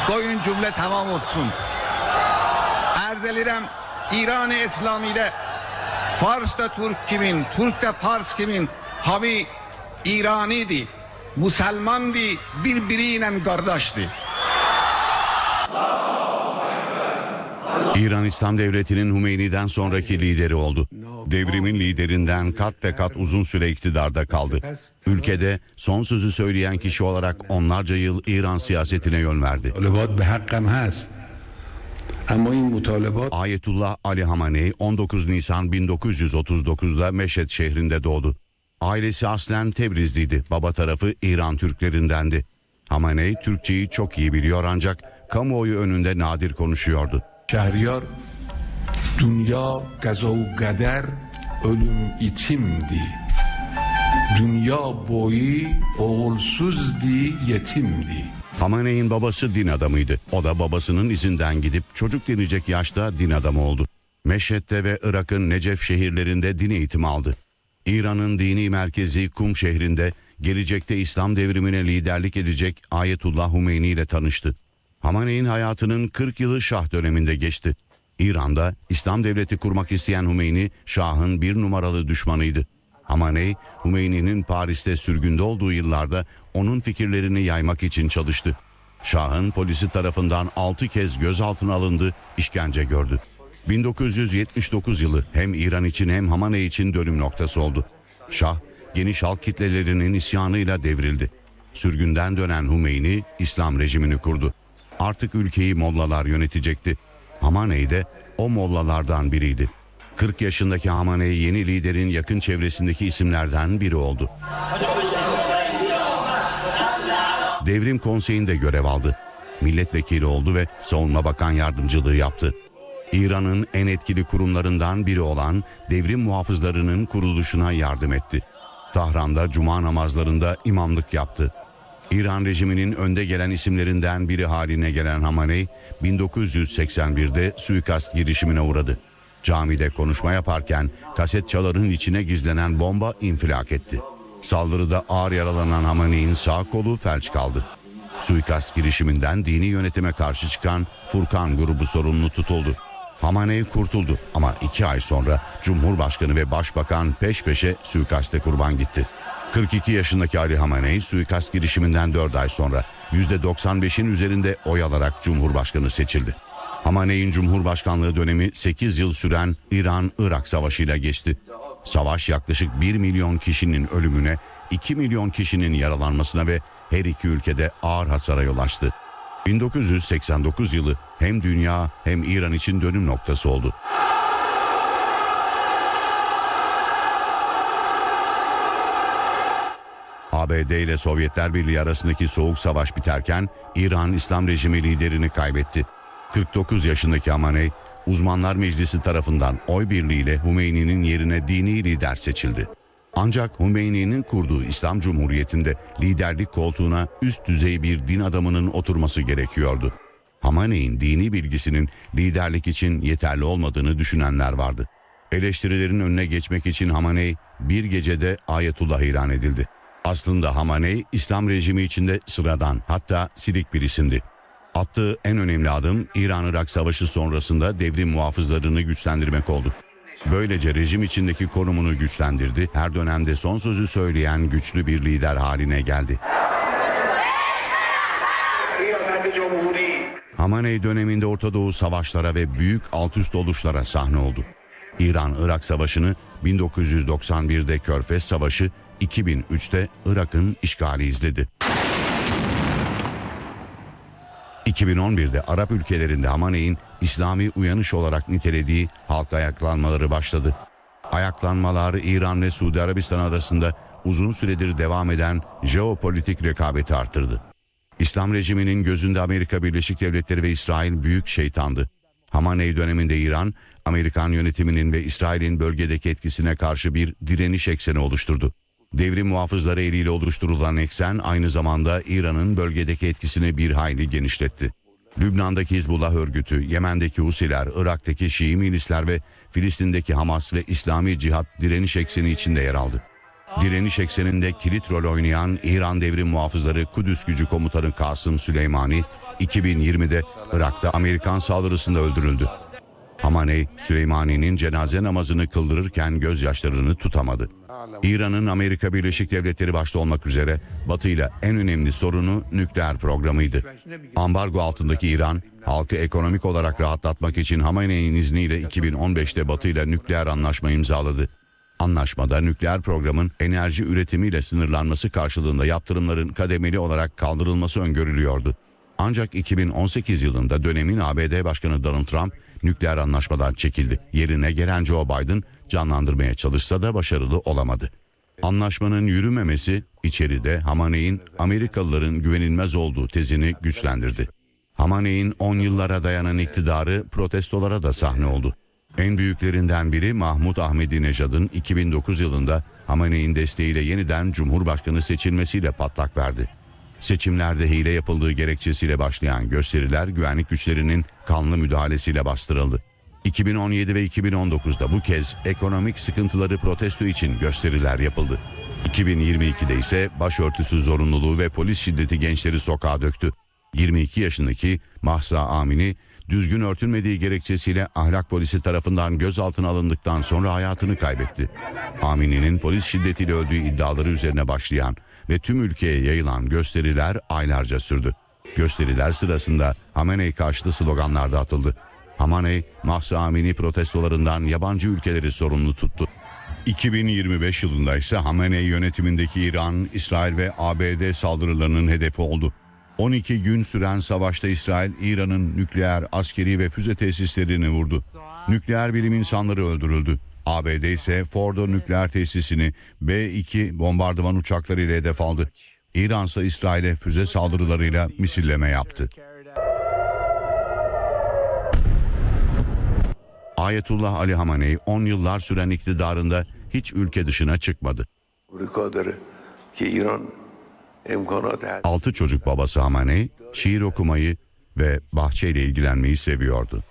Koyun cümle tamam olsun. Arz edirəm İran-ı İslami'de Fars da Türk kimin, Türk de Fars kimin, hami İrani'di, Müslümandı, birbiriyle kardeşti. İran İslam Devleti'nin Hümeyni'den sonraki lideri oldu. Devrimin liderinden kat be kat uzun süre iktidarda kaldı. Ülkede son sözü söyleyen kişi olarak onlarca yıl İran siyasetine yön verdi. Ayetullah Ali Hamenei 19 Nisan 1939'da Meşhed şehrinde doğdu. Ailesi aslen Tebrizliydi. Baba tarafı İran Türklerindendi. Hamenei Türkçeyi çok iyi biliyor ancak kamuoyu önünde nadir konuşuyordu. Şehriyar, dünya gaza ve kader ölüm içimdi. Dünya boyu oğulsuzdi, yetimdi. Hamenei'nin babası din adamıydı. O da babasının izinden gidip çocuk denecek yaşta din adamı oldu. Meşhed'de ve Irak'ın Necef şehirlerinde din eğitimi aldı. İran'ın dini merkezi Kum şehrinde gelecekte İslam devrimine liderlik edecek Ayetullah Hümeyni ile tanıştı. Hamenei'nin hayatının 40 yılı Şah döneminde geçti. İran'da İslam devleti kurmak isteyen Hümeyni, Şah'ın bir numaralı düşmanıydı. Hamenei, Hümeyni'nin Paris'te sürgünde olduğu yıllarda onun fikirlerini yaymak için çalıştı. Şah'ın polisi tarafından 6 kez gözaltına alındı, işkence gördü. 1979 yılı hem İran için hem Hamenei için dönüm noktası oldu. Şah, geniş halk kitlelerinin isyanıyla devrildi. Sürgünden dönen Hümeyni, İslam rejimini kurdu. Artık ülkeyi mollalar yönetecekti. Hamenei de o mollalardan biriydi. 40 yaşındaki Hamenei yeni liderin yakın çevresindeki isimlerden biri oldu. Devrim Konseyi'nde görev aldı. Milletvekili oldu ve Savunma Bakan Yardımcılığı yaptı. İran'ın en etkili kurumlarından biri olan devrim muhafızlarının kuruluşuna yardım etti. Tahran'da cuma namazlarında imamlık yaptı. İran rejiminin önde gelen isimlerinden biri haline gelen Hamenei, 1981'de suikast girişimine uğradı. Camide konuşma yaparken kaset çaların içine gizlenen bomba infilak etti. Saldırıda ağır yaralanan Hamenei'nin sağ kolu felç kaldı. Suikast girişiminden dini yönetime karşı çıkan Furkan grubu sorumlu tutuldu. Hamenei kurtuldu ama 2 ay sonra Cumhurbaşkanı ve Başbakan peş peşe suikaste kurban gitti. 42 yaşındaki Ali Hamenei suikast girişiminden 4 ay sonra %95'in üzerinde oy alarak Cumhurbaşkanı seçildi. Hamenei'nin Cumhurbaşkanlığı dönemi 8 yıl süren İran-Irak Savaşı'yla geçti. Savaş yaklaşık 1 milyon kişinin ölümüne, 2 milyon kişinin yaralanmasına ve her iki ülkede ağır hasara yol açtı. 1989 yılı hem dünya hem İran için dönüm noktası oldu. ABD ile Sovyetler Birliği arasındaki soğuk savaş biterken İran İslam rejimi liderini kaybetti. 49 yaşındaki Hamenei, Uzmanlar Meclisi tarafından oy birliğiyle Hümeyni'nin yerine dini lider seçildi. Ancak Hümeyni'nin kurduğu İslam Cumhuriyeti'nde liderlik koltuğuna üst düzey bir din adamının oturması gerekiyordu. Hamenei'nin dini bilgisinin liderlik için yeterli olmadığını düşünenler vardı. Eleştirilerin önüne geçmek için Hamenei bir gecede Ayetullah ilan edildi. Aslında Hamenei İslam rejimi içinde sıradan, hatta silik bir isimdi. Attığı en önemli adım İran-Irak Savaşı sonrasında devrim muhafızlarını güçlendirmek oldu. Böylece rejim içindeki konumunu güçlendirdi, her dönemde son sözü söyleyen güçlü bir lider haline geldi. Hamenei döneminde Orta Doğu savaşlara ve büyük altüst oluşlara sahne oldu. İran-Irak Savaşı'nı 1991'de Körfez Savaşı, 2003'te Irak'ın işgali izledi. 2011'de Arap ülkelerinde Hamenei'nin İslami uyanış olarak nitelediği halk ayaklanmaları başladı. Ayaklanmalar İran ve Suudi Arabistan arasında uzun süredir devam eden jeopolitik rekabeti arttırdı. İslam rejiminin gözünde Amerika Birleşik Devletleri ve İsrail büyük şeytandı. Hamenei döneminde İran, Amerikan yönetiminin ve İsrail'in bölgedeki etkisine karşı bir direniş ekseni oluşturdu. Devrim muhafızları eliyle oluşturulan eksen aynı zamanda İran'ın bölgedeki etkisini bir hayli genişletti. Lübnan'daki Hizbullah örgütü, Yemen'deki Husiler, Irak'taki Şii milisler ve Filistin'deki Hamas ve İslami Cihat direniş ekseni içinde yer aldı. Direniş ekseninde kilit rol oynayan İran Devrim Muhafızları Kudüs Gücü Komutanı Kasım Süleymani 2020'de Irak'ta Amerikan saldırısında öldürüldü. Hamaney, Süleymani'nin cenaze namazını kıldırırken gözyaşlarını tutamadı. İran'ın Amerika Birleşik Devletleri başta olmak üzere Batı ile en önemli sorunu nükleer programıydı. Ambargo altındaki İran, halkı ekonomik olarak rahatlatmak için Hamaney'in izniyle 2015'te Batı ile nükleer anlaşma imzaladı. Anlaşmada nükleer programın enerji üretimiyle sınırlanması karşılığında yaptırımların kademeli olarak kaldırılması öngörülüyordu. Ancak 2018 yılında dönemin ABD Başkanı Donald Trump nükleer anlaşmadan çekildi. Yerine gelen Joe Biden canlandırmaya çalışsa da başarılı olamadı. Anlaşmanın yürümemesi içeride Hamaney'in Amerikalıların güvenilmez olduğu tezini güçlendirdi. Hamaney'in 10 yıllara dayanan iktidarı protestolara da sahne oldu. En büyüklerinden biri Mahmut Ahmadinejad'ın 2009 yılında Hamaney'in desteğiyle yeniden Cumhurbaşkanı seçilmesiyle patlak verdi. Seçimlerde hile yapıldığı gerekçesiyle başlayan gösteriler güvenlik güçlerinin kanlı müdahalesiyle bastırıldı. 2017 ve 2019'da bu kez ekonomik sıkıntıları protesto için gösteriler yapıldı. 2022'de ise başörtüsü zorunluluğu ve polis şiddeti gençleri sokağa döktü. 22 yaşındaki Mahsa Amini, düzgün örtünmediği gerekçesiyle ahlak polisi tarafından gözaltına alındıktan sonra hayatını kaybetti. Amini'nin polis şiddetiyle öldüğü iddiaları üzerine başlayan ve tüm ülkeye yayılan gösteriler aylarca sürdü. Gösteriler sırasında Hamaney karşıtı sloganlar da atıldı. Hamaney, Mahsa Amini protestolarından yabancı ülkeleri sorumlu tuttu. 2025 yılında ise Hamaney yönetimindeki İran, İsrail ve ABD saldırılarının hedefi oldu. 12 gün süren savaşta İsrail, İran'ın nükleer, askeri ve füze tesislerini vurdu. Nükleer bilim insanları öldürüldü. ABD ise Fordo nükleer tesisini B-2 bombardıman uçaklarıyla hedef aldı. İran ise İsrail'e füze saldırılarıyla misilleme yaptı. Ayetullah Ali Hamaney 10 yıllar süren iktidarında hiç ülke dışına çıkmadı. 6 çocuk babası Hamaney, şiir okumayı ve bahçeyle ilgilenmeyi seviyordu.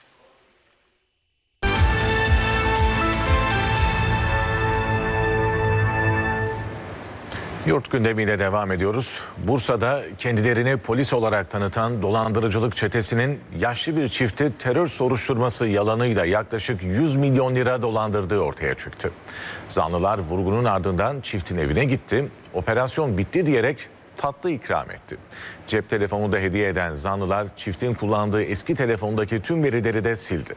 Yurt gündemiyle devam ediyoruz. Bursa'da kendilerini polis olarak tanıtan dolandırıcılık çetesinin yaşlı bir çifti terör soruşturması yalanıyla yaklaşık 100 milyon lira dolandırdığı ortaya çıktı. Zanlılar vurgunun ardından çiftin evine gitti, operasyon bitti diyerek tatlı ikram etti. Cep telefonu da hediye eden zanlılar çiftin kullandığı eski telefondaki tüm verileri de sildi.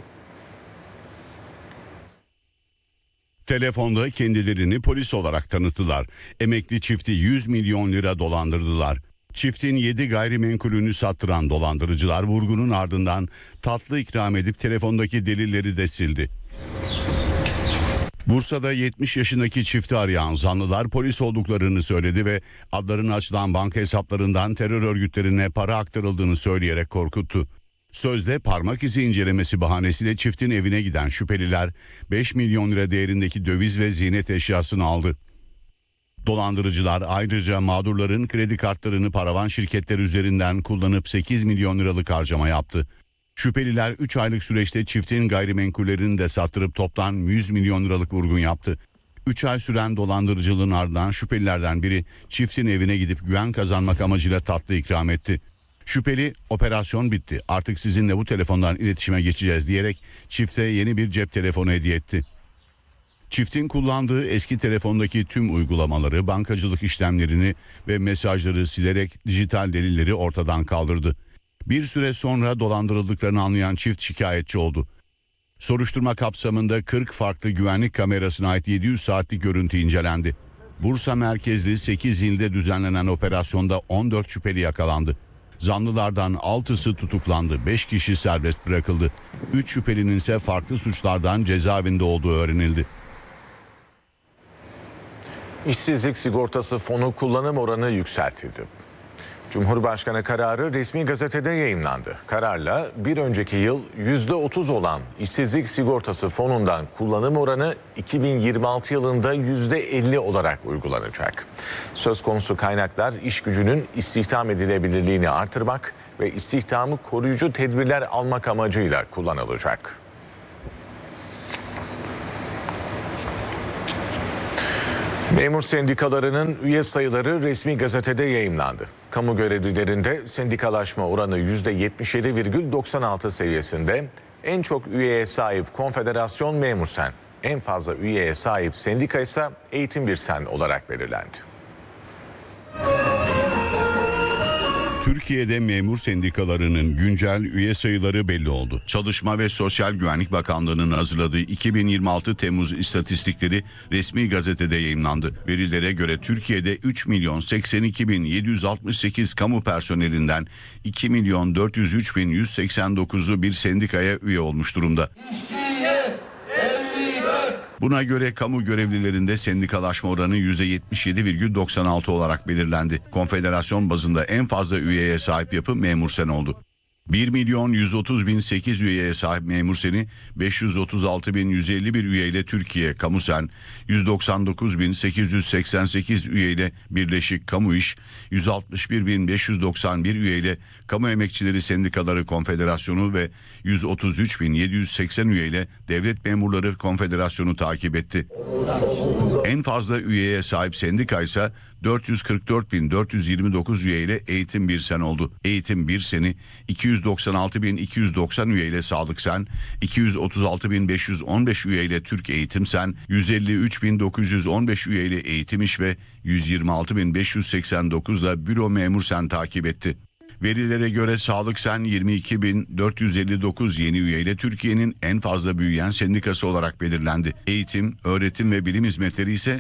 Telefonda kendilerini polis olarak tanıttılar. Emekli çifti 100 milyon lira dolandırdılar. Çiftin 7 gayrimenkulünü sattıran dolandırıcılar vurgunun ardından tatlı ikram edip telefondaki delilleri de sildi. Bursa'da 70 yaşındaki çifti arayan zanlılar polis olduklarını söyledi ve adlarına açılan banka hesaplarından terör örgütlerine para aktarıldığını söyleyerek korkuttu. Sözde parmak izi incelemesi bahanesiyle çiftin evine giden şüpheliler 5 milyon lira değerindeki döviz ve ziynet eşyasını aldı. Dolandırıcılar ayrıca mağdurların kredi kartlarını paravan şirketler üzerinden kullanıp 8 milyon liralık harcama yaptı. Şüpheliler 3 aylık süreçte çiftin gayrimenkullerini de sattırıp toplam 100 milyon liralık vurgun yaptı. 3 ay süren dolandırıcılığın ardından şüphelilerden biri çiftin evine gidip güven kazanmak amacıyla tatlı ikram etti. Şüpheli operasyon bitti, artık sizinle bu telefondan iletişime geçeceğiz diyerek çifte yeni bir cep telefonu hediye etti. Çiftin kullandığı eski telefondaki tüm uygulamaları, bankacılık işlemlerini ve mesajları silerek dijital delilleri ortadan kaldırdı. Bir süre sonra dolandırıldıklarını anlayan çift şikayetçi oldu. Soruşturma kapsamında 40 farklı güvenlik kamerasına ait 700 saatlik görüntü incelendi. Bursa merkezli 8 ilde düzenlenen operasyonda 14 şüpheli yakalandı. Zanlılardan 6'sı tutuklandı, 5 kişi serbest bırakıldı. 3 şüphelinin ise farklı suçlardan cezaevinde olduğu öğrenildi. İşsizlik sigortası fonu kullanım oranı yükseltildi. Cumhurbaşkanı kararı resmi gazetede yayımlandı. Kararla bir önceki yıl %30 olan işsizlik sigortası fonundan kullanım oranı 2026 yılında %50 olarak uygulanacak. Söz konusu kaynaklar iş gücünün istihdam edilebilirliğini artırmak ve istihdamı koruyucu tedbirler almak amacıyla kullanılacak. Memur sendikalarının üye sayıları resmi gazetede yayımlandı. Kamu görevlilerinde sendikalaşma oranı %77,96 seviyesinde. En çok üyeye sahip Konfederasyon Memursen, en fazla üyeye sahip sendika ise Eğitim Birsen olarak belirlendi. Türkiye'de memur sendikalarının güncel üye sayıları belli oldu. Çalışma ve Sosyal Güvenlik Bakanlığı'nın hazırladığı 2026 Temmuz istatistikleri resmi gazetede yayımlandı. Verilere göre Türkiye'de 3.082.768 kamu personelinden 2.403.189'u bir sendikaya üye olmuş durumda. Buna göre kamu görevlilerinde sendikalaşma oranı %77,96 olarak belirlendi. Konfederasyon bazında en fazla üyeye sahip yapı Memursen oldu. 1.130.008 üyeye sahip Memursen'i 536.151 üyeyle Türkiye Kamusen, 199.888 üyeyle Birleşik Kamu İş, 161.591 üyeyle Kamu Emekçileri Sendikaları Konfederasyonu ve 133.780 üyeyle Devlet Memurları Konfederasyonu takip etti. En fazla üyeye sahip sendika ise 444.429 üyeyle Eğitim Birsen oldu. Eğitim Birsen'i 296.290 üyeyle Sağlıksen, 236.515 üyeyle Türk Eğitimsen, 153.915 üyeyle Eğitim İş ve 126.589 ile Büro Memursen takip etti. Verilere göre Sağlıksen 22.459 yeni üyeyle Türkiye'nin en fazla büyüyen sendikası olarak belirlendi. Eğitim, öğretim ve bilim hizmetleri ise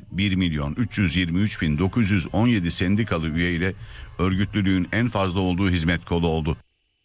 1.323.917 sendikalı üyeyle örgütlülüğün en fazla olduğu hizmet kolu oldu.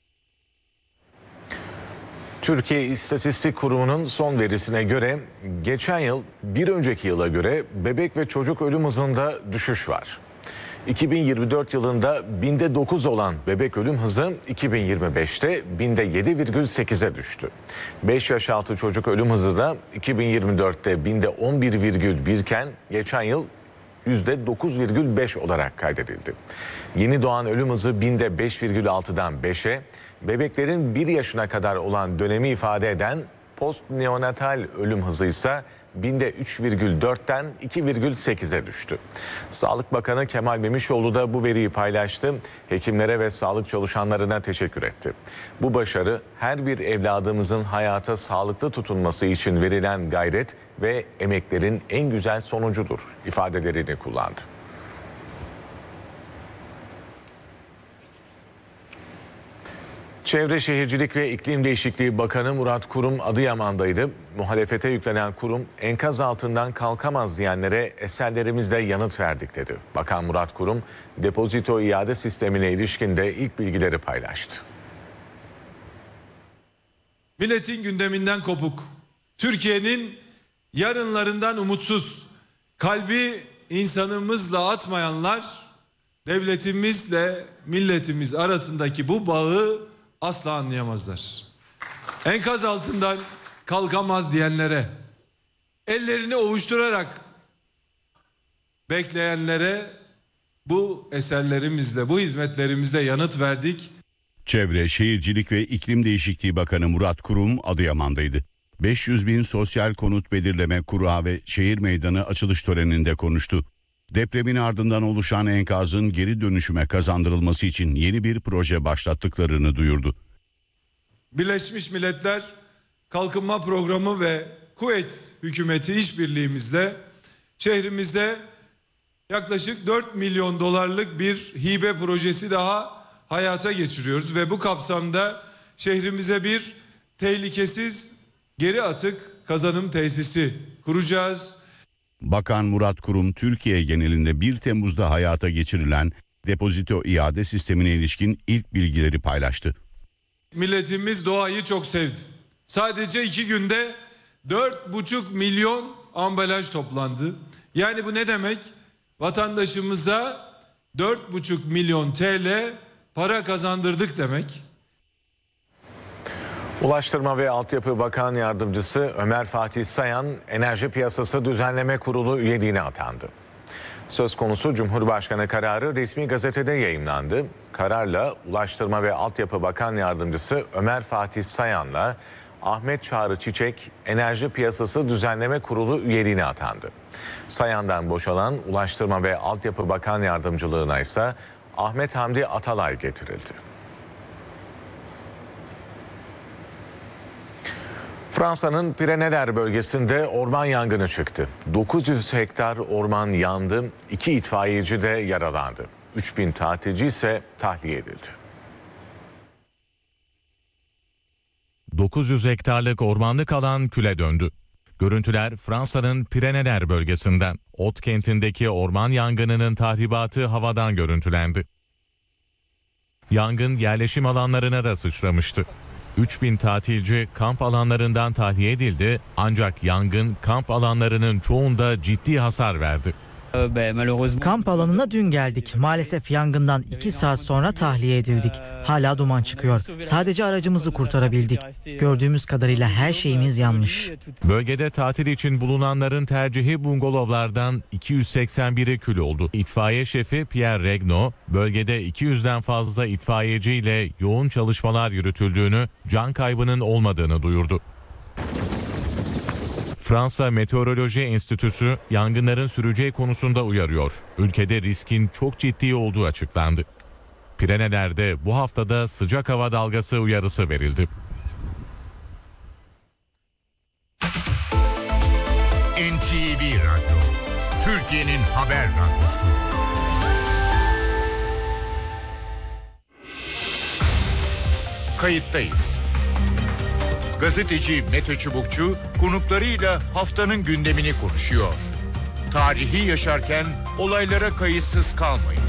Türkiye İstatistik Kurumu'nun son verisine göre geçen yıl bir önceki yıla göre bebek ve çocuk ölüm hızında düşüş var. 2024 yılında binde 9 olan bebek ölüm hızı 2025'te binde 7,8'e düştü. 5 yaş altı çocuk ölüm hızı da 2024'te binde 11,1 iken geçen yıl %9,5 olarak kaydedildi. Yeni doğan ölüm hızı binde 5,6'dan 5'e, bebeklerin 1 yaşına kadar olan dönemi ifade eden postneonatal ölüm hızı ise binde 3,4'ten 2,8'e düştü. Sağlık Bakanı Kemal Memişoğlu da bu veriyi paylaştı. Hekimlere ve sağlık çalışanlarına teşekkür etti. Bu başarı her bir evladımızın hayata sağlıklı tutunması için verilen gayret ve emeklerin en güzel sonucudur ifadelerini kullandı. Çevre Şehircilik ve İklim Değişikliği Bakanı Murat Kurum Adıyaman'daydı. Muhalefete yüklenen kurum enkaz altından kalkamaz diyenlere eserlerimizle yanıt verdik dedi. Bakan Murat Kurum depozito iade sistemine ilişkin de ilk bilgileri paylaştı. Milletin gündeminden kopuk, Türkiye'nin yarınlarından umutsuz, kalbi insanımızla atmayanlar devletimizle milletimiz arasındaki bu bağı asla anlayamazlar. Enkaz altından kalkamaz diyenlere, ellerini ovuşturarak bekleyenlere bu eserlerimizle, bu hizmetlerimizle yanıt verdik. Çevre, Şehircilik ve İklim Değişikliği Bakanı Murat Kurum Adıyaman'daydı. 500.000 sosyal konut belirleme kura ve şehir meydanı açılış töreninde konuştu. Depremin ardından oluşan enkazın geri dönüşüme kazandırılması için yeni bir proje başlattıklarını duyurdu. Birleşmiş Milletler Kalkınma Programı ve Kuveyt hükümeti işbirliğimizle şehrimizde yaklaşık 4 milyon dolarlık bir hibe projesi daha hayata geçiriyoruz ve bu kapsamda şehrimize bir tehlikesiz geri atık kazanım tesisi kuracağız. Bakan Murat Kurum, Türkiye genelinde 1 Temmuz'da hayata geçirilen depozito iade sistemine ilişkin ilk bilgileri paylaştı. Milletimiz doğayı çok sevdi. Sadece 2 günde 4,5 milyon ambalaj toplandı. Yani bu ne demek? Vatandaşımıza 4,5 milyon TL para kazandırdık demek. Ulaştırma ve Altyapı Bakan Yardımcısı Ömer Fatih Sayan, Enerji Piyasası Düzenleme Kurulu üyeliğine atandı. Söz konusu Cumhurbaşkanı kararı resmi gazetede yayımlandı. Kararla Ulaştırma ve Altyapı Bakan Yardımcısı Ömer Fatih Sayan'la Ahmet Çağrı Çiçek Enerji Piyasası Düzenleme Kurulu üyeliğine atandı. Sayan'dan boşalan Ulaştırma ve Altyapı Bakan Yardımcılığına ise Ahmet Hamdi Atalay getirildi. Fransa'nın Pireneler bölgesinde orman yangını çıktı. 900 hektar orman yandı, 2 itfaiyeci de yaralandı. 3000 tatilci ise tahliye edildi. 900 hektarlık ormanlık alan küle döndü. Görüntüler Fransa'nın Pireneler bölgesinden. Ot kentindeki orman yangınının tahribatı havadan görüntülendi. Yangın yerleşim alanlarına da sıçramıştı. 3000 tatilci kamp alanlarından tahliye edildi ancak yangın kamp alanlarının çoğunda ciddi hasar verdi. Kamp alanına dün geldik. Maalesef yangından 2 saat sonra tahliye edildik. Hala duman çıkıyor. Sadece aracımızı kurtarabildik. Gördüğümüz kadarıyla her şeyimiz yanmış. Bölgede tatil için bulunanların tercihi bungalovlardan 281'i kül oldu. İtfaiye şefi Pierre Regnault, bölgede 200'den fazla itfaiyeciyle yoğun çalışmalar yürütüldüğünü, can kaybının olmadığını duyurdu. Fransa Meteoroloji Enstitüsü yangınların süreceği konusunda uyarıyor. Ülkede riskin çok ciddi olduğu açıklandı. Pireneler'de bu haftada sıcak hava dalgası uyarısı verildi. NTV Radyo, Türkiye'nin haber radyosu. Kayıttayız. Gazeteci Mete Çubukçu konuklarıyla haftanın gündemini konuşuyor. Tarihi yaşarken olaylara kayıtsız kalmayın.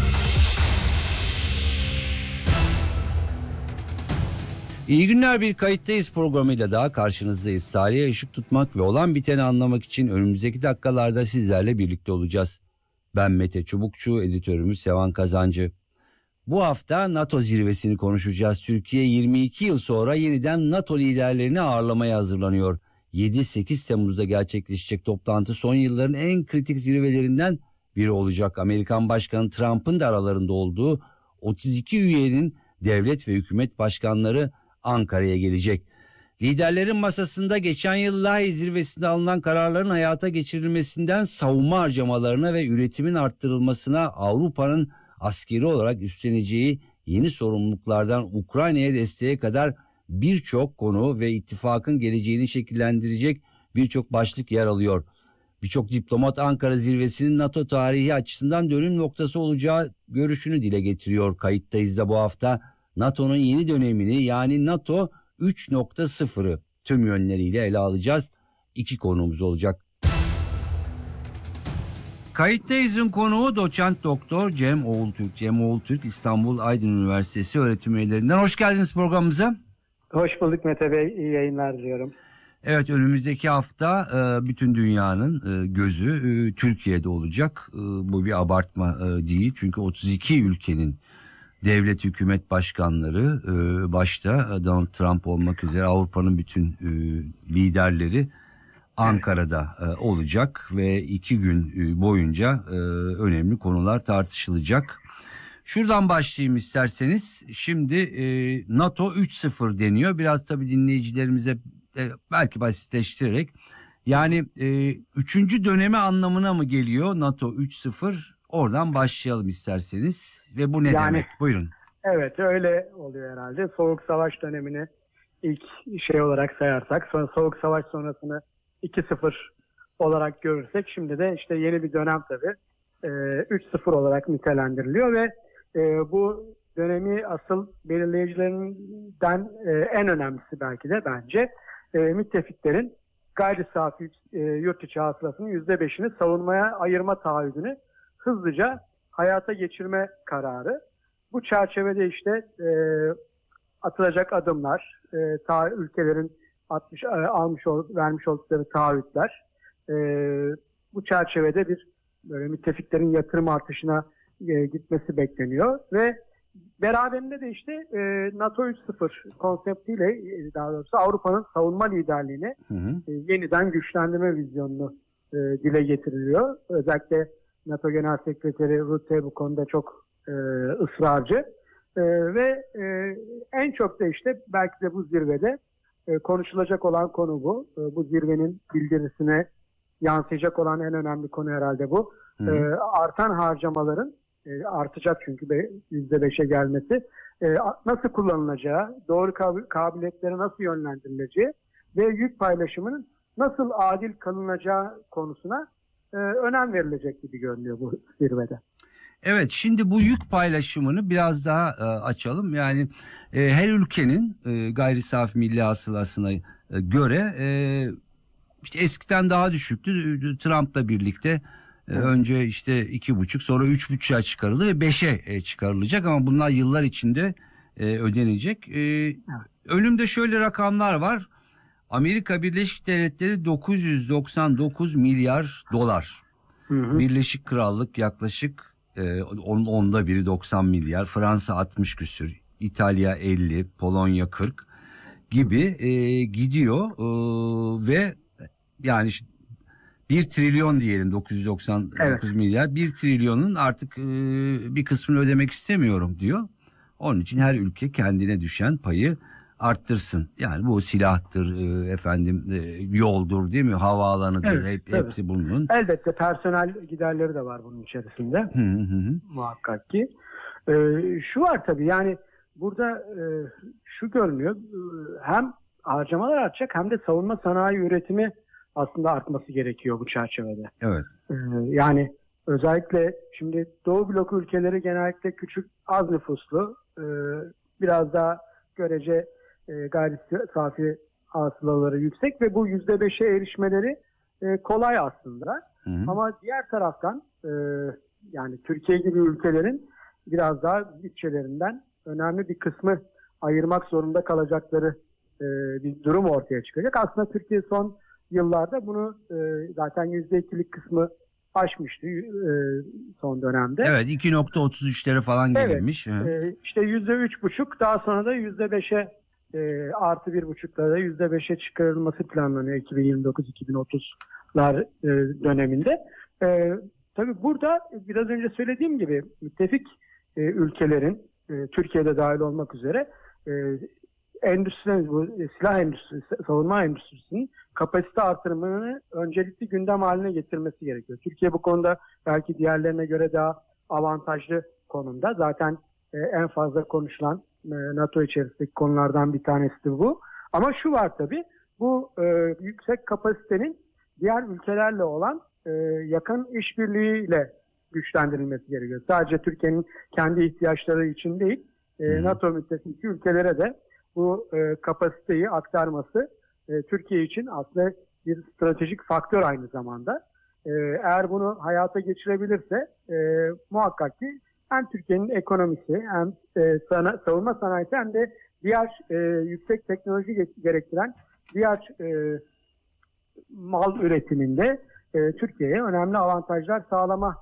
İyi günler, bir Kayıttayız programıyla daha karşınızdayız. Tarihe ışık tutmak ve olan biteni anlamak için önümüzdeki dakikalarda sizlerle birlikte olacağız. Ben Mete Çubukçu, editörümüz Sevan Kazancı. Bu hafta NATO zirvesini konuşacağız. Türkiye 22 yıl sonra yeniden NATO liderlerini ağırlamaya hazırlanıyor. 7-8 Temmuz'da gerçekleşecek toplantı son yılların en kritik zirvelerinden biri olacak. Amerikan Başkanı Trump'ın da aralarında olduğu 32 üyenin devlet ve hükümet başkanları Ankara'ya gelecek. Liderlerin masasında geçen yıl Lahey zirvesinde alınan kararların hayata geçirilmesinden savunma harcamalarına ve üretimin arttırılmasına, Avrupa'nın askeri olarak üstleneceği yeni sorumluluklardan Ukrayna'ya desteğe kadar birçok konu ve ittifakın geleceğini şekillendirecek birçok başlık yer alıyor. Birçok diplomat Ankara zirvesinin NATO tarihi açısından dönüm noktası olacağı görüşünü dile getiriyor. Kayıttayız da bu hafta NATO'nun yeni dönemini, yani NATO 3.0'ı tüm yönleriyle ele alacağız. 2 konuğumuz olacak. Kayıttayız'ın konuğu doçent doktor Cem Oğultürk. Cem Oğultürk İstanbul Aydın Üniversitesi öğretim üyelerinden. Hoş geldiniz programımıza. Hoş bulduk Mete Bey. İyi yayınlar diliyorum. Evet, önümüzdeki hafta bütün dünyanın gözü Türkiye'de olacak. Bu bir abartma değil. Çünkü 32 ülkenin devlet hükümet başkanları, başta Donald Trump olmak üzere Avrupa'nın bütün liderleri Ankara'da olacak ve 2 gün boyunca önemli konular tartışılacak. Şuradan başlayayım isterseniz. Şimdi NATO 3.0 deniyor. Biraz tabii dinleyicilerimize belki basitleştirerek. Yani 3. dönemi anlamına mı geliyor NATO 3.0? Oradan başlayalım isterseniz. Ve bu ne demek? Buyurun. Evet, öyle oluyor herhalde. Soğuk Savaş dönemini ilk şey olarak sayarsak, sonra Soğuk Savaş sonrasını 2.0 olarak görürsek, şimdi de işte yeni bir dönem tabii 3.0 olarak nitelendiriliyor ve bu dönemi asıl belirleyicilerinden en önemlisi belki de bence müttefiklerin gayri safi yurt içi hasılasının %5'ini savunmaya ayırma taahhüdünü hızlıca hayata geçirme kararı. Bu çerçevede işte atılacak adımlar, ülkelerin vermiş oldukları taahhütler, bu çerçevede bir böyle müttefiklerin yatırım artışına gitmesi bekleniyor ve beraberinde de işte NATO 3.0 konseptiyle, daha doğrusu Avrupa'nın savunma liderliğini yeniden güçlendirme vizyonunu dile getiriliyor. Özellikle NATO Genel Sekreteri Rutte bu konuda çok ısrarcı ve en çok da işte belki de bu zirvede konuşulacak olan konu bu. Bu zirvenin bildirisine yansıyacak olan en önemli konu herhalde bu. Artan harcamaların artacak çünkü %5'e gelmesi nasıl kullanılacağı, doğru kabiliyetlere nasıl yönlendirileceği ve yük paylaşımının nasıl adil kılınacağı konusuna önem verilecek gibi görünüyor bu zirvede. Evet, şimdi bu yük paylaşımını biraz daha açalım. Yani her ülkenin gayri safi milli hasılasına göre işte eskiden daha düşüktü. Trump'la birlikte önce işte 2,5 sonra 3,5'a çıkarıldı ve 5'e çıkarılacak ama bunlar yıllar içinde ödenecek. Önümde şöyle rakamlar var. Amerika Birleşik Devletleri 999 milyar dolar. Birleşik Krallık yaklaşık onda biri 90 milyar. Fransa 60 küsür. İtalya 50, Polonya 40 gibi gidiyor ve yani 1 trilyon diyelim 999 milyar. 1 trilyonun artık bir kısmını ödemek istemiyorum diyor. Onun için her ülke kendine düşen payı arttırsın. Yani bu silahtır, yoldur değil mi? Havaalanıdır. Hepsi bunun. Elbette personel giderleri de var bunun içerisinde. Muhakkak ki. Şu var tabii yani burada şu görünüyor. Hem harcamalar artacak hem de savunma sanayi üretimi aslında artması gerekiyor bu çerçevede. Evet. Yani özellikle şimdi Doğu bloku ülkeleri genellikle küçük, az nüfuslu, biraz daha görece gayri safi hasılaları yüksek ve bu %5'e erişmeleri kolay aslında. Ama diğer taraftan yani Türkiye gibi ülkelerin biraz daha bütçelerinden önemli bir kısmı ayırmak zorunda kalacakları bir durum ortaya çıkacak. Aslında Türkiye son yıllarda bunu zaten %2'lik kısmı aşmıştı son dönemde. Evet, 2,33'lere falan gelinmiş. Evet, işte %3,5 daha sonra da %5'e artı 1,5'lara da %5'e çıkarılması planlanıyor 2029-2030'lar döneminde. Tabii burada biraz önce söylediğim gibi müttefik ülkelerin Türkiye'de dahil olmak üzere endüstrimiz, bu silah endüstrisi, savunma endüstrisinin kapasite artırımını öncelikli gündem haline getirmesi gerekiyor. Türkiye bu konuda belki diğerlerine göre daha avantajlı konumda. Zaten en fazla konuşulan NATO içerisindeki konulardan bir tanesi de bu. Ama şu var tabii, bu yüksek kapasitenin diğer ülkelerle olan yakın işbirliğiyle güçlendirilmesi gerekiyor. Sadece Türkiye'nin kendi ihtiyaçları için değil, NATO müttefiki ülkelere de bu kapasiteyi aktarması Türkiye için aslında bir stratejik faktör aynı zamanda. Eğer bunu hayata geçirebilirse muhakkak ki hem Türkiye'nin ekonomisi hem savunma sanayisi hem de diğer yüksek teknoloji gerektiren diğer mal üretiminde Türkiye'ye önemli avantajlar sağlama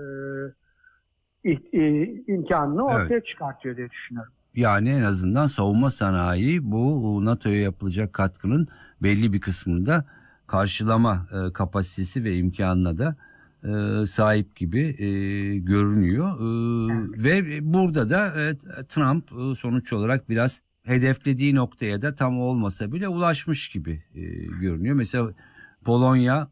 imkanını ortaya çıkartıyor diye düşünüyorum. Yani en azından savunma sanayi bu NATO'ya yapılacak katkının belli bir kısmında karşılama kapasitesi ve imkanına da sahip gibi görünüyor. Ve burada da Trump sonuç olarak biraz hedeflediği noktaya da tam olmasa bile ulaşmış gibi görünüyor. Mesela Polonya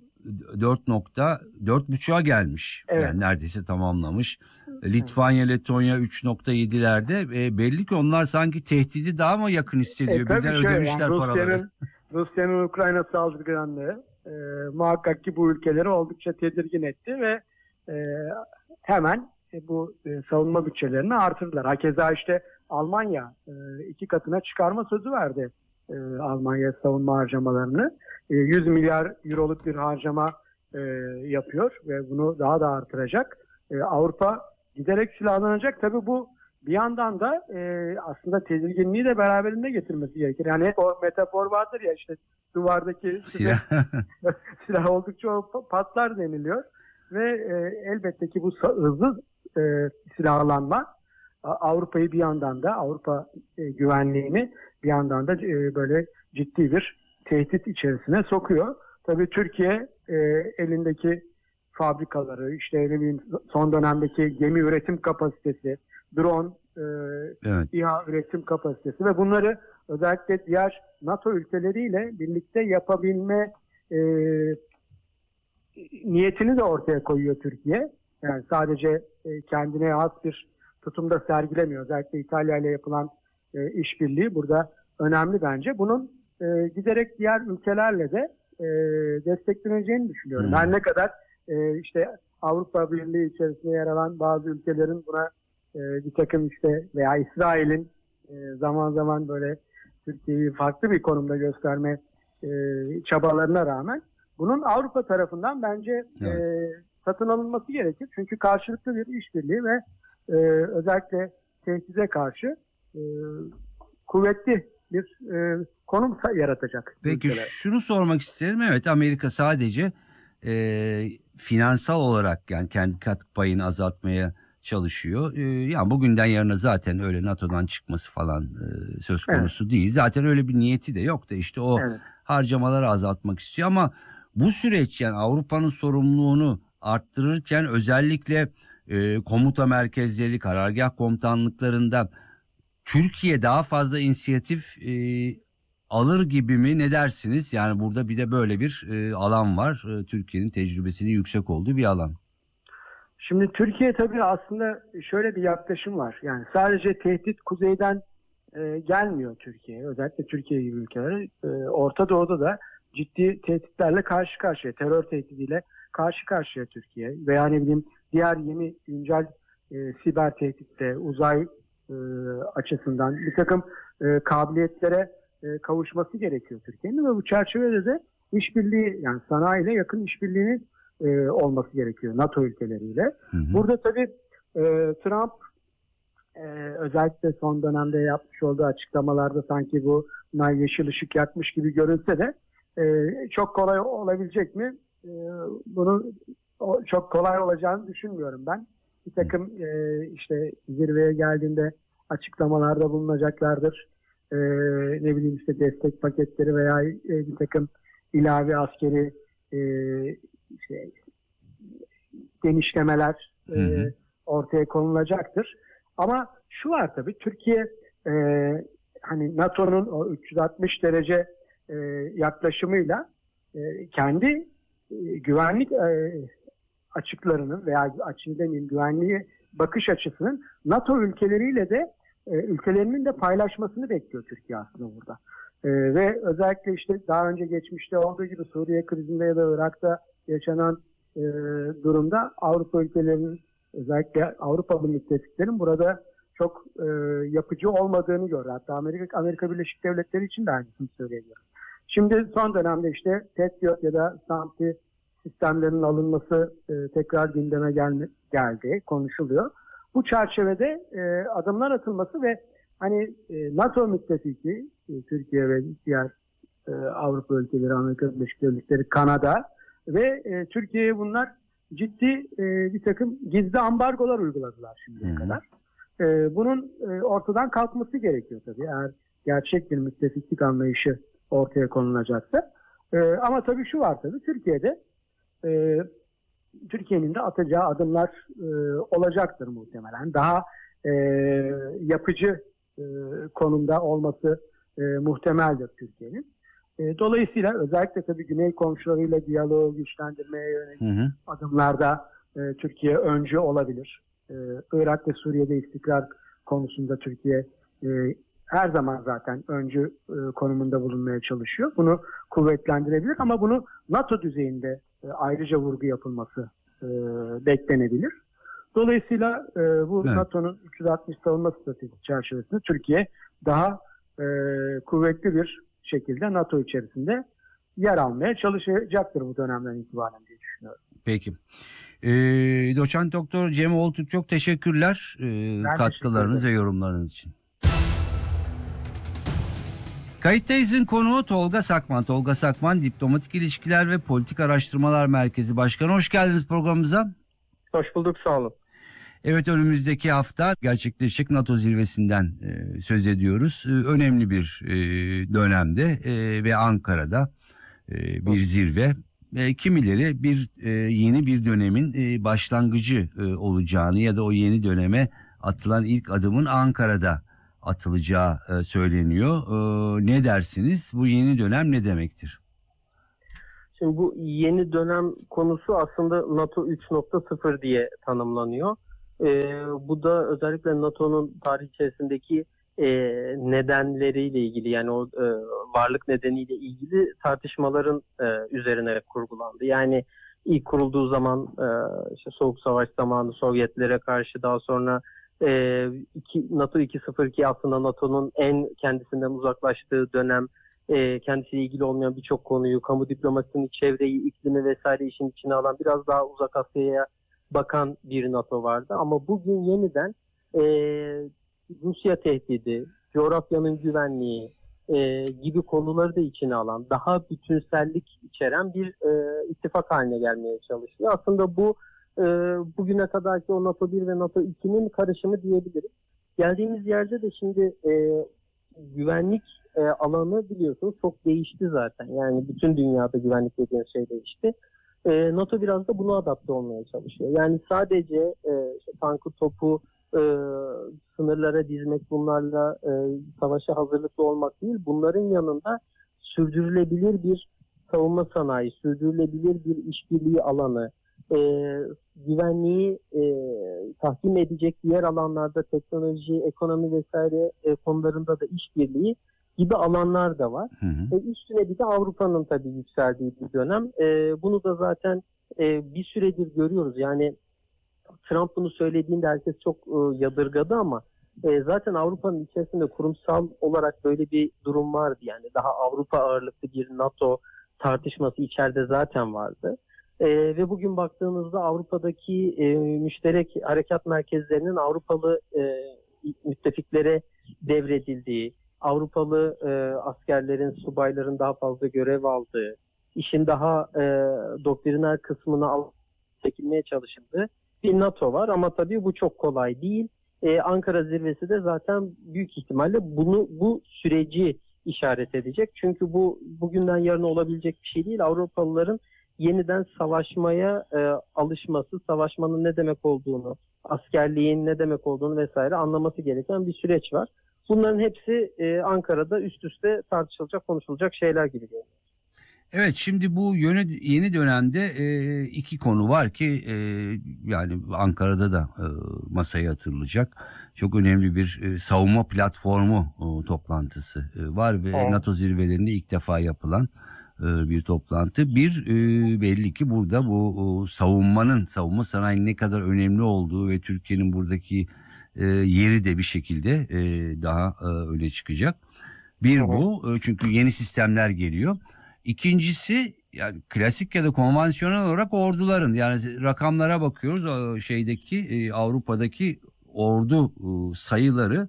4,5'a gelmiş. Evet. Yani neredeyse tamamlamış. Litvanya, Letonya 3,7'lerde. Belli ki onlar sanki tehdidi daha mı yakın hissediyor? Birden ödemişler yani paraları. Rusya'nın Ukrayna saldırganlığı muhakkak ki bu ülkeleri oldukça tedirgin etti ve hemen bu savunma bütçelerini artırdılar. Hakeza işte Almanya 2 katına çıkarma sözü verdi Almanya savunma harcamalarını. 100 milyar euroluk bir harcama yapıyor ve bunu daha da artıracak. Avrupa giderek silahlanacak. Tabii bu bir yandan da aslında tedirginliği de beraberinde getirmesi gerekir. Yani hep o metafor vardır ya, işte duvardaki silah oldukça patlar deniliyor. Ve elbette ki bu hızlı silahlanma Avrupa'yı bir yandan da, Avrupa güvenliğini bir yandan da böyle ciddi bir tehdit içerisine sokuyor. Tabii Türkiye elindeki fabrikaları, işte son dönemdeki gemi üretim kapasitesi, drone, Evet. İHA üretim kapasitesi ve bunları özellikle diğer NATO ülkeleriyle birlikte yapabilme niyetini de ortaya koyuyor Türkiye. Yani sadece kendine has bir tutumda sergilemiyor. Özellikle İtalya ile yapılan işbirliği burada önemli bence. Bunun giderek diğer ülkelerle de destekleneceğini düşünüyorum. Her ne kadar işte Avrupa Birliği içerisinde yer alan bazı ülkelerin buna bir takım işte veya İsrail'in zaman zaman böyle Türkiye'yi farklı bir konumda gösterme çabalarına rağmen bunun Avrupa tarafından bence satın alınması gerekir. Çünkü karşılıklı bir işbirliği ve özellikle tehdide karşı kuvvetli bir konum yaratacak. Peki ülkeler. şunu sormak isterim. Evet, Amerika sadece finansal olarak yani kendi katkı payını azaltmaya çalışıyor. Yani bugünden yarına zaten öyle NATO'dan çıkması falan söz konusu değil. Zaten öyle bir niyeti de yok da işte o harcamaları azaltmak istiyor ama bu süreç yani Avrupa'nın sorumluluğunu arttırırken özellikle komuta merkezleri, karargah komutanlıklarında Türkiye daha fazla inisiyatif alır gibi mi, ne dersiniz? Yani burada bir de böyle bir alan var. Türkiye'nin tecrübesinin yüksek olduğu bir alan. Şimdi Türkiye tabii aslında şöyle bir yaklaşım var. Yani sadece tehdit kuzeyden gelmiyor Türkiye'ye. Özellikle Türkiye gibi ülkeler. Orta Doğu'da da ciddi tehditlerle karşı karşıya. Terör tehdidiyle karşı karşıya Türkiye. Veya ne bileyim diğer yeni güncel siber tehditte, uzay açısından bir takım kabiliyetlere kavuşması gerekiyor Türkiye'nin ve bu çerçevede de işbirliği yani sanayiyle yakın işbirliğinin olması gerekiyor NATO ülkeleriyle. Burada tabii Trump özellikle son dönemde yapmış olduğu açıklamalarda sanki buna yeşil ışık yakmış gibi görünse de çok kolay olabilecek mi? Bunu çok kolay olacağını düşünmüyorum ben. Bir takım işte zirveye geldiğinde açıklamalarda bulunacaklardır. Ne bileyim işte destek paketleri veya bir takım ilave askeri işte genişlemeler ortaya konulacaktır. Ama şu var tabii Türkiye hani NATO'nun o 360 derece yaklaşımıyla kendi güvenlik açıklarının veya açık demeyeyim güvenliğe bakış açısının NATO ülkeleriyle de ülkelerinin de paylaşmasını bekliyor Türkiye aslında burada. Ve özellikle işte daha önce geçmişte olduğu gibi Suriye krizinde ya da Irak'ta yaşanan durumda Avrupa ülkelerinin özellikle Avrupalı müttefiklerin burada çok yapıcı olmadığını gördü. Hatta Amerika Birleşik Devletleri için de aynısını söyleyebilirim. Şimdi son dönemde işte Patriot ya da SAMP sistemlerinin alınması tekrar gündeme geldi, konuşuluyor. Bu çerçevede adımlar atılması ve hani NATO müttefiki Türkiye ve diğer Avrupa ülkeleri, Amerika Birleşik Devletleri, Kanada ve Türkiye'ye bunlar ciddi bir takım gizli ambargolar uyguladılar şimdiye kadar. Bunun ortadan kalkması gerekiyor tabii eğer gerçek bir müttefiklik anlayışı ortaya konulacaksa. Ama tabii şu var tabii Türkiye'de Türkiye'nin de atacağı adımlar olacaktır muhtemelen. Daha yapıcı konumda olması muhtemeldir Türkiye'nin. Dolayısıyla özellikle tabii Güney komşularıyla diyaloğu güçlendirmeye yönelik adımlarda Türkiye öncü olabilir. Irak ve Suriye'de istikrar konusunda Türkiye her zaman zaten öncü konumunda bulunmaya çalışıyor. Bunu kuvvetlendirebilir ama bunu NATO düzeyinde ayrıca vurgu yapılması beklenebilir. Dolayısıyla bu NATO'nun 360 savunma stratejisi çerçevesinde Türkiye daha kuvvetli bir şekilde NATO içerisinde yer almaya çalışacaktır bu dönemden itibaren diye düşünüyorum. Peki. Doçent Doktor Cem Oltuk çok teşekkürler katkılarınız ve yorumlarınız için. Kayıttayız'ın konuğu Tolga Sakman. Tolga Sakman, Diplomatik İlişkiler ve Politik Araştırmalar Merkezi Başkanı. Hoş geldiniz programımıza. Hoş bulduk, sağ olun. Evet, önümüzdeki hafta gerçekleşecek NATO zirvesinden söz ediyoruz. Önemli bir dönemde ve Ankara'da bir zirve. Kimileri yeni bir dönemin başlangıcı olacağını ya da o yeni döneme atılan ilk adımın Ankara'da atılacağı söyleniyor. Ne dersiniz? Bu yeni dönem ne demektir? Şimdi bu yeni dönem konusu aslında NATO 3.0 diye tanımlanıyor. Bu da özellikle NATO'nun tarih içerisindeki nedenleriyle ilgili, yani o varlık nedeniyle ilgili tartışmaların üzerine kurgulandı. Yani ilk kurulduğu zaman işte Soğuk Savaş zamanı Sovyetlere karşı, daha sonra NATO 2.0 aslında NATO'nun en kendisinden uzaklaştığı dönem, kendisiyle ilgili olmayan birçok konuyu, kamu diplomasisini, çevreyi, iklimi vesaire işin içine alan, biraz daha Uzak Asya'ya bakan bir NATO vardı. Ama bugün yeniden Rusya tehdidi, coğrafyanın güvenliği gibi konuları da içine alan, daha bütünsellik içeren bir ittifak haline gelmeye çalışıyor. Aslında bu bugüne kadarki o NATO 1 ve NATO 2'nin karışımı diyebiliriz. Geldiğimiz yerde de şimdi güvenlik alanı biliyorsunuz çok değişti zaten. Yani bütün dünyada güvenlik dediğiniz şey değişti. NATO biraz da buna adapte olmaya çalışıyor. Yani sadece işte tankı, topu sınırlara dizmek, bunlarla savaşa hazırlıklı olmak değil, bunların yanında sürdürülebilir bir savunma sanayi, sürdürülebilir bir işbirliği alanı, güvenliği tahkim edecek diğer alanlarda teknoloji, ekonomi vesaire konularında da işbirliği gibi alanlar da var. Üstüne bir de Avrupa'nın tabii yükseldiği bir dönem. Bunu da zaten bir süredir görüyoruz. Yani Trump bunu söylediğinde herkes çok yadırgadı ama zaten Avrupa'nın içerisinde kurumsal olarak böyle bir durum vardı. Yani daha Avrupa ağırlıklı bir NATO tartışması içeride zaten vardı. Ve bugün baktığınızda Avrupa'daki müşterek harekat merkezlerinin Avrupalı müttefiklere devredildiği, Avrupalı askerlerin, subayların daha fazla görev aldığı, işin daha doktriner kısmına çekilmeye çalışıldığı bir NATO var. Ama tabii bu çok kolay değil. Ankara zirvesi de zaten büyük ihtimalle bu süreci işaret edecek. Çünkü bu bugünden yarına olabilecek bir şey değil. Avrupalıların yeniden savaşmaya alışması, savaşmanın ne demek olduğunu, askerliğin ne demek olduğunu vesaire anlaması gereken bir süreç var. Bunların hepsi Ankara'da üst üste tartışılacak, konuşulacak şeyler gibi görünüyor. Evet, şimdi bu yeni dönemde iki konu var ki yani Ankara'da da masaya atılacak. Çok önemli bir savunma platformu toplantısı var ve NATO zirvelerinde ilk defa yapılan bir toplantı. Belli ki burada bu savunma sanayinin ne kadar önemli olduğu ve Türkiye'nin buradaki yeri de bir şekilde daha öne çıkacak. Bu çünkü yeni sistemler geliyor. İkincisi, yani klasik ya da konvansiyonel olarak orduların, yani rakamlara bakıyoruz, Avrupa'daki ordu sayıları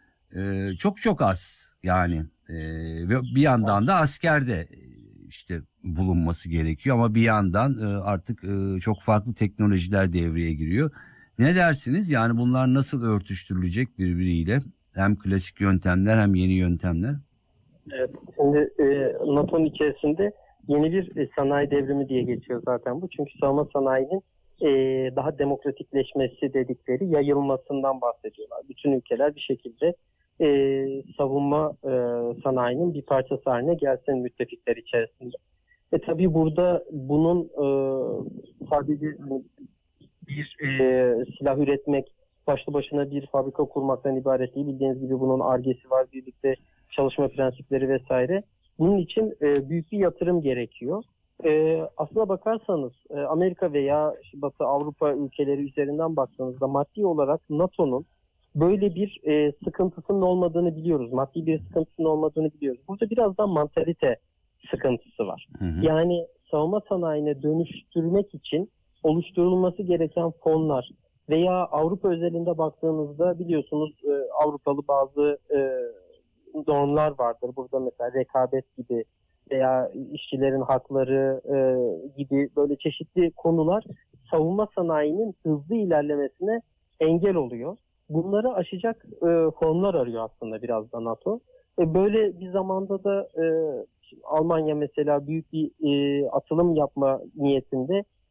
çok az yani ve bir yandan da askerde işte bulunması gerekiyor ama bir yandan artık çok farklı teknolojiler devreye giriyor. Ne dersiniz? Yani bunlar nasıl örtüştürülecek birbiriyle? Hem klasik yöntemler hem yeni yöntemler. Evet, şimdi NATO'nun içerisinde yeni bir sanayi devrimi diye geçiyor zaten bu. Çünkü savunma sanayinin daha demokratikleşmesi dedikleri yayılmasından bahsediyorlar. Bütün ülkeler bir şekilde savunma sanayinin bir parçası haline gelsin müttefikler içerisinde. Tabii burada bunun sadece bir silah üretmek, başlı başına bir fabrika kurmaktan ibaret değil. Bildiğiniz gibi bunun Ar-Ge'si var, birlikte çalışma prensipleri vesaire. Bunun için büyük bir yatırım gerekiyor. Aslına bakarsanız Amerika veya Batı Avrupa ülkeleri üzerinden baktığınızda maddi olarak NATO'nun böyle bir sıkıntısının olmadığını biliyoruz. Maddi bir sıkıntısının olmadığını biliyoruz. Burada biraz daha mantalite sıkıntısı var. Yani savunma sanayine dönüştürmek için oluşturulması gereken fonlar veya Avrupa özelinde baktığınızda biliyorsunuz Avrupalı bazı normlar vardır. Burada mesela rekabet gibi veya işçilerin hakları gibi böyle çeşitli konular savunma sanayinin hızlı ilerlemesine engel oluyor. Bunları aşacak fonlar arıyor aslında biraz da NATO. Böyle bir zamanda da Almanya mesela büyük bir atılım yapma niyetinde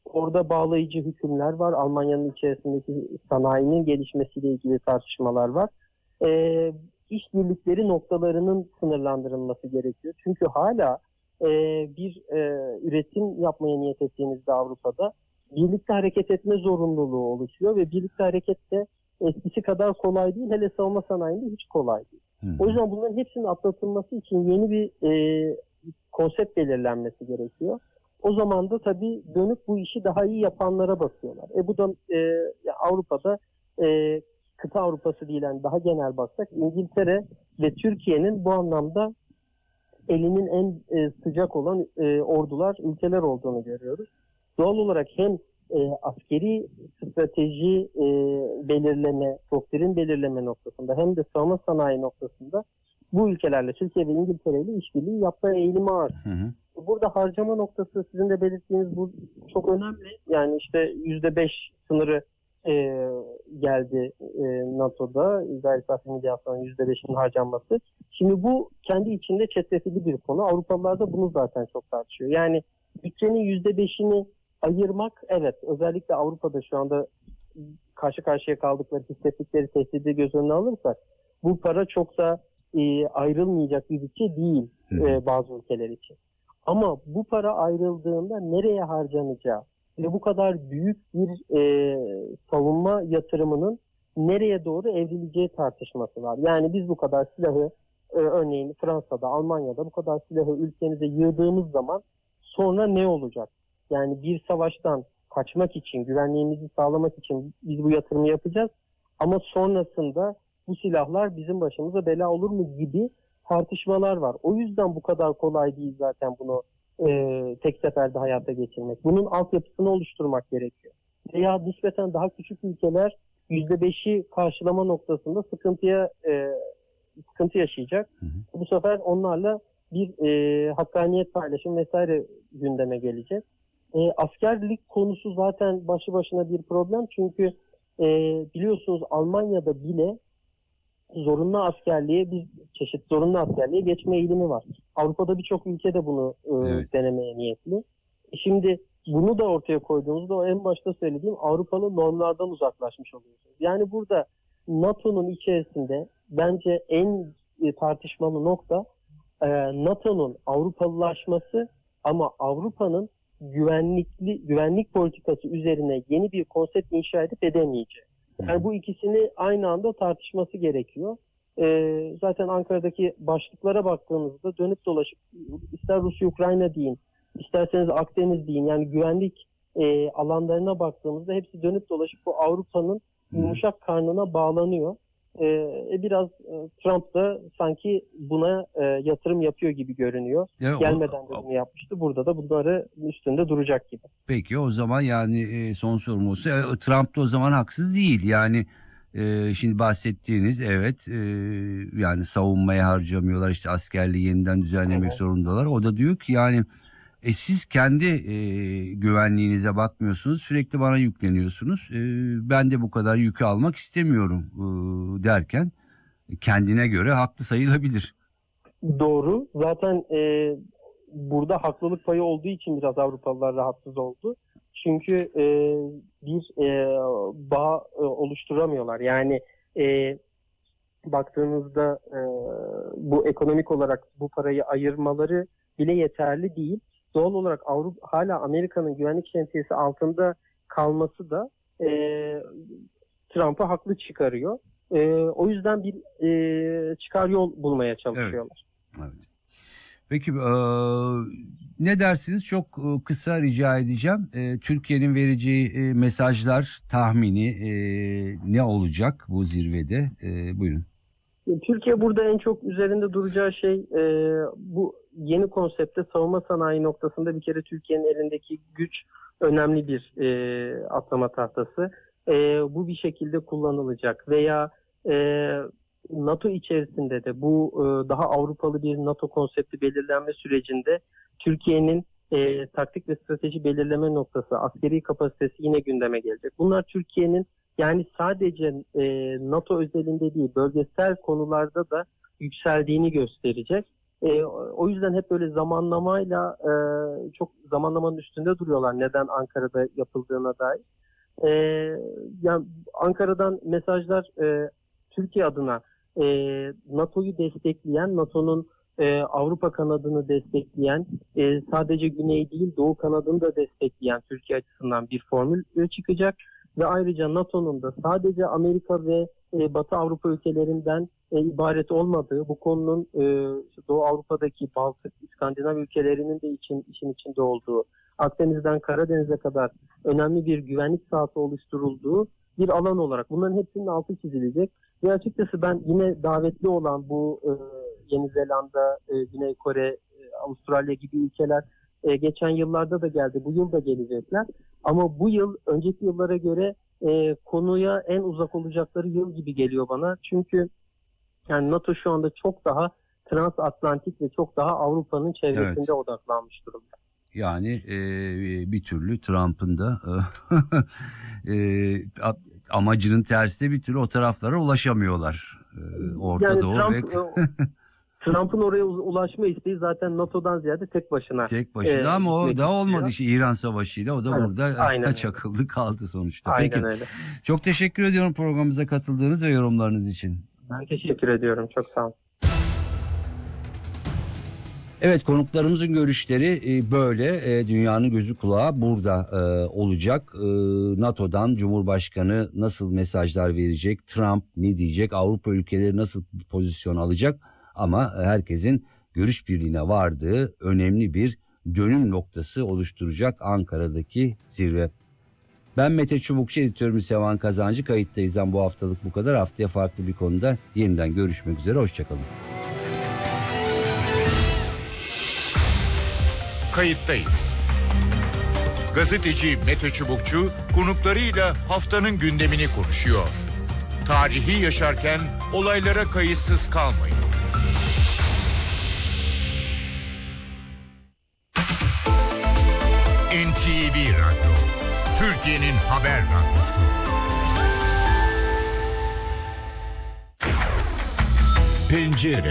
Orada bağlayıcı hükümler var. Almanya'nın içerisindeki sanayinin gelişmesiyle ilgili tartışmalar var. İşbirlikleri noktalarının sınırlandırılması gerekiyor. Çünkü hala bir üretim yapmaya niyet ettiğinizde Avrupa'da birlikte hareket etme zorunluluğu oluşuyor ve birlikte hareket de eskisi kadar kolay değil. Hele savunma sanayinde hiç kolay değil. O yüzden bunların hepsinin atlatılması için yeni bir konsept belirlenmesi gerekiyor. O zaman da tabii dönüp bu işi daha iyi yapanlara bakıyorlar. Bu da Avrupa'da kıta Avrupası değil, yani daha genel baksak İngiltere ve Türkiye'nin bu anlamda elinin en sıcak olan ülkeler olduğunu görüyoruz. Doğal olarak hem askeri strateji belirleme, doktrin belirleme noktasında hem de savunma sanayi noktasında bu ülkelerle, Türkiye ve İngiltere ile işbirliği yapmaya eğilimi var. Burada harcama noktası, sizin de belirttiğiniz bu çok önemli. Yani işte %5 sınırı geldi NATO'da. Gayri safi milli hasılanın %5'inin harcanması. Şimdi bu kendi içinde çetrefilli bir konu. Avrupalılar da bunu zaten çok tartışıyor. Yani bütçenin %5'ini ayırmak, evet, özellikle Avrupa'da şu anda karşı karşıya kaldıkları, hissettikleri tehdidi göz önüne alırsak bu para çok da ayrılmayacak bir bütçe değil bazı ülkeler için. Ama bu para ayrıldığında nereye harcanacağı ve bu kadar büyük bir savunma yatırımının nereye doğru evrileceği tartışması var. Yani biz bu kadar silahı örneğin Fransa'da, Almanya'da bu kadar silahı ülkemize yığdığımız zaman sonra ne olacak? Yani bir savaştan kaçmak için, güvenliğimizi sağlamak için biz bu yatırımı yapacağız. Ama sonrasında bu silahlar bizim başımıza bela olur mu gibi tartışmalar var. O yüzden bu kadar kolay değil zaten bunu tek seferde hayata geçirmek. Bunun altyapısını oluşturmak gerekiyor. Veya nispeten daha küçük ülkeler %5'i karşılama noktasında sıkıntı yaşayacak. Bu sefer onlarla bir hakkaniyet paylaşım vesaire gündeme gelecek. Askerlik konusu zaten başlı başına bir problem. Çünkü biliyorsunuz Almanya'da bile zorunlu askerliğe, bir çeşit zorunlu askerliğe geçme eğilimi var. Avrupa'da birçok ülke de bunu denemeye niyetli. Şimdi bunu da ortaya koyduğumuzda o en başta söylediğim Avrupalı normlardan uzaklaşmış oluyorsunuz. Yani burada NATO'nun içerisinde bence en tartışmalı nokta NATO'nun Avrupalılaşması ama Avrupa'nın güvenlik politikası üzerine yeni bir konsept inşa edip edemeyeceği. Yani bu ikisini aynı anda tartışması gerekiyor. Zaten Ankara'daki başlıklara baktığımızda dönüp dolaşıp ister Rusya-Ukrayna deyin, isterseniz Akdeniz deyin, yani güvenlik alanlarına baktığımızda hepsi dönüp dolaşıp bu Avrupa'nın yumuşak karnına bağlanıyor. Biraz Trump da sanki buna yatırım yapıyor gibi görünüyor. Gelmeden de bunu yapmıştı. Burada da bunları üstünde duracak gibi. Peki o zaman yani son sorum olsa Trump da o zaman haksız değil. Yani şimdi bahsettiğiniz yani savunmaya harcamıyorlar, işte askerliği yeniden düzenlemek zorundalar. O da diyor ki yani siz kendi güvenliğinize bakmıyorsunuz, sürekli bana yükleniyorsunuz. Ben de bu kadar yükü almak istemiyorum derken kendine göre haklı sayılabilir. Doğru. Zaten burada haklılık payı olduğu için biraz Avrupalılar rahatsız oldu. Çünkü bir bağ oluşturamıyorlar. Yani baktığınızda bu ekonomik olarak bu parayı ayırmaları bile yeterli değil. Doğal olarak hala Amerika'nın güvenlik şemsiyesi altında kalması da Trump'ı haklı çıkarıyor. O yüzden bir çıkar yol bulmaya çalışıyorlar. Evet. Peki ne dersiniz? Çok kısa rica edeceğim. Türkiye'nin vereceği mesajlar, tahmini ne olacak bu zirvede? Buyurun. Türkiye burada en çok üzerinde duracağı şey bu yeni konsepte savunma sanayi noktasında bir kere Türkiye'nin elindeki güç önemli bir atlama tahtası. Bu bir şekilde kullanılacak veya NATO içerisinde de bu daha Avrupalı bir NATO konsepti belirlenme sürecinde Türkiye'nin taktik ve strateji belirleme noktası, askeri kapasitesi yine gündeme gelecek. Bunlar Türkiye'nin yani sadece NATO özelinde değil, bölgesel konularda da yükseldiğini gösterecek. O yüzden hep böyle zamanlamayla çok zamanlamanın üstünde duruyorlar neden Ankara'da yapıldığına dair. Yani Ankara'dan mesajlar Türkiye adına NATO'yu destekleyen, NATO'nun Avrupa kanadını destekleyen, sadece Güney değil Doğu kanadını da destekleyen Türkiye açısından bir formül çıkacak. Ve ayrıca NATO'nun da sadece Amerika ve Batı Avrupa ülkelerinden ibaret olmadığı, bu konunun Doğu Avrupa'daki Baltık, İskandinav ülkelerinin de işin içinde olduğu, Akdeniz'den Karadeniz'e kadar önemli bir güvenlik sahası oluşturulduğu bir alan olarak bunların hepsinin altı çizilecek. Ve açıkçası ben yine davetli olan bu Yeni Zelanda, Güney Kore, Avustralya gibi ülkeler geçen yıllarda da geldi, bu yıl da gelecekler. Ama bu yıl önceki yıllara göre konuya en uzak olacakları yıl gibi geliyor bana. Çünkü yani NATO şu anda çok daha transatlantik ve çok daha Avrupa'nın çevresinde odaklanmış durumda. Yani bir türlü Trump'ın da amacının tersine bir türlü o taraflara ulaşamıyorlar. Orta yani Doğu Trump'ın oraya ulaşma isteği zaten NATO'dan ziyade tek başına. Tek başına ama o da olmadı işte İran Savaşı'yla o da Aynen. burada çakıldı kaldı sonuçta. Aynen Peki. öyle. Çok teşekkür ediyorum programımıza katıldığınız ve yorumlarınız için. Ben teşekkür ediyorum. Çok sağ olun. Evet, konuklarımızın görüşleri böyle. Dünyanın gözü kulağı burada olacak. NATO'dan Cumhurbaşkanı nasıl mesajlar verecek? Trump ne diyecek? Avrupa ülkeleri nasıl bir pozisyon alacak? Ama herkesin görüş birliğine vardığı önemli bir dönüm noktası oluşturacak Ankara'daki zirve. Ben Mete Çubukçu, editörümüz Sevan Kazancı. Kayıttayız. Bu haftalık bu kadar. Haftaya farklı bir konuda yeniden görüşmek üzere. Hoşçakalın. Kayıttayız. Gazeteci Mete Çubukçu konuklarıyla haftanın gündemini konuşuyor. Tarihi yaşarken olaylara kayıtsız kalmayın. NTV Radyo, Türkiye'nin haber radyosu. Pencere.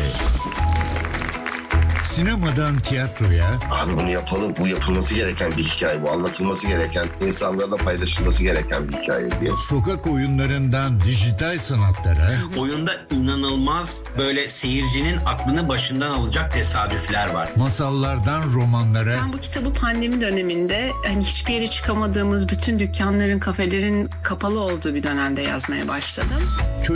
Sinemadan tiyatroya... Abi bunu yapalım, bu yapılması gereken bir hikaye, bu anlatılması gereken, insanlarla paylaşılması gereken bir hikaye diye. Sokak oyunlarından dijital sanatlara... Oyunda inanılmaz böyle seyircinin aklını başından alacak tesadüfler var. Masallardan romanlara... Ben bu kitabı pandemi döneminde hiçbir yere çıkamadığımız bütün dükkanların, kafelerin kapalı olduğu bir dönemde yazmaya başladım.